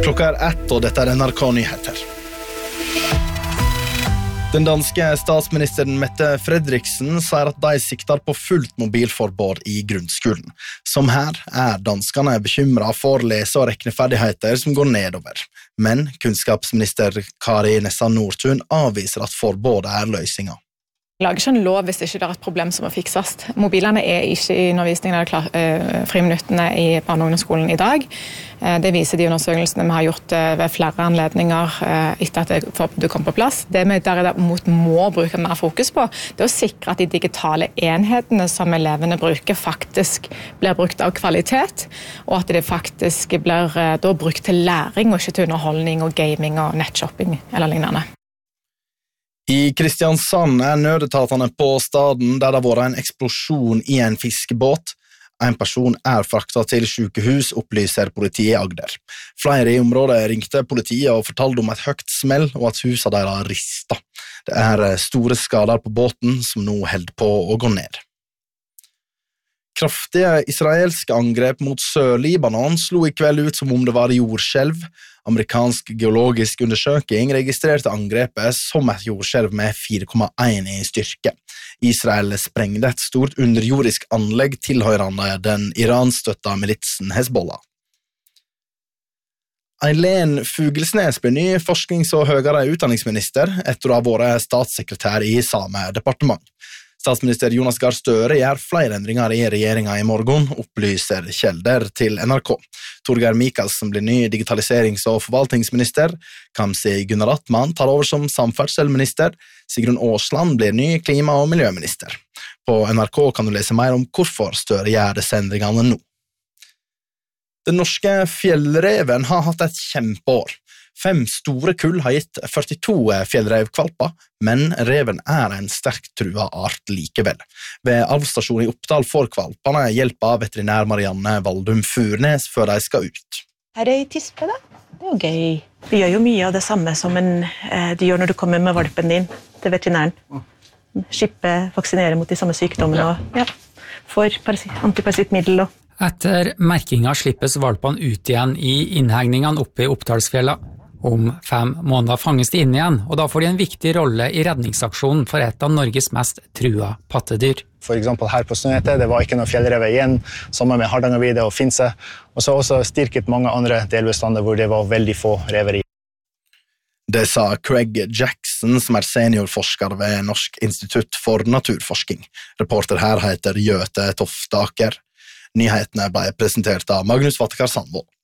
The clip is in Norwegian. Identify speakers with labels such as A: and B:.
A: Klokka 1, og dette NRK Nyheter. Den danske statsministeren Mette Frederiksen sier at de sikter på fullt mobilforbud i grunnskolen. Som her danskene bekymret for lese- og rekneferdigheter som går nedover. Men kunnskapsminister Kari Nessa Nordtun avviser at forbudet løsningen.
B: Vi lager ikke en lov hvis det ikke er et problem som må fikses. Mobilene ikke i undervisningen eller friminuttene i barne- og ungdomsskolen i dag. Det viser de undersøkelsene vi har gjort ved flere anledninger etter at forbudet kom på plass. Det vi derimot må bruke mer fokus på, det er å sikre at de digitale enhetene som elevene bruker faktisk blir brukt av kvalitet, og at det faktisk blir da brukt til læring og ikke til underholdning og gaming og nettshopping eller lignende.
A: I Kristiansand nødetatene på staden der det har vært en eksplosjon i en fiskebåt. En person fraktet til sykehus, opplyser politiet i Agder. Flere i området ringte politiet og fortalte om et høyt smell og at huset deres ristet. Det store skader på båten som nå holder på å gå ned. Kraftige israelske angrep mot Sør-Libanon slo i kveld ut som om det var jordskjelv. Amerikansk geologisk undersøking registrerte angrepet som et jordskjelv med 4,1 i styrke. Israel sprengte et stort underjordisk anlegg tilhørende den iranstøtta militsen Hezbollah. Eileen Fuglesnes ble ny forsknings- og høyere utdanningsminister etter å ha vært statssekretær i samme departement. Statsminister Jonas Gahr Støre gjør flere endringer i regjeringen i morgen, opplyser kjelder til NRK. Torgeir Micaelsen blir ny digitaliserings- og forvaltningsminister. Kamzy Gunaratnam tar over som samferdselsminister. Sigrun Aasland blir ny klima- og miljøminister. På NRK kan du lese mer om hvorfor Støre gjør disse endringene nå. Den norske fjellreven har hatt et kjempeår. 5 store kull har gitt 42 fjellrevkvalper, men reven en sterkt trua art likevel. Ved arvstasjonen i Oppdal får kvalpene hjelp av veterinær Marianne Valdum Furnes før de skal ut.
C: Her ei tispe da, det jo gøy. Vi gjør jo mye av det samme som du gjør når du kommer med valpen din til veterinæren. Skippe, vaksinere mot de samme sykdommene og får antiparasittmiddel.
D: Etter merkinga slippes valpene ut igjen i innhegningene oppe i Oppdalsfjella. Om 5 måneder fanges de inn igjen, og da får de en viktig rolle i redningsaksjonen for et av Norges mest trua pattedyr.
E: For eksempel her på Snøhette, det var ikke noe fjellrev igjen, sammen med Hardangervidda og Finse. Og så også styrket mange andre delbestander hvor det var veldig få rever i.
A: Det sa Craig Jackson, som seniorforsker ved Norsk institutt for naturforsking. Reporter her heter Gjøte Toftaker. Nyhetene ble presentert av Magnus Vattekar Sandvold.